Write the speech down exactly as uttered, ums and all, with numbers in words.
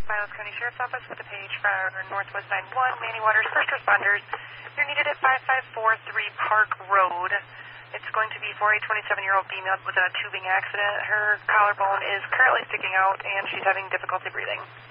Files County Sheriff's Office with a page for Northwest nine one, Manny Waters, first responders. You're needed at five five four three Park Road. It's going to be for a twenty-seven-year-old female with a tubing accident. Her collarbone is currently sticking out, and she's having difficulty breathing.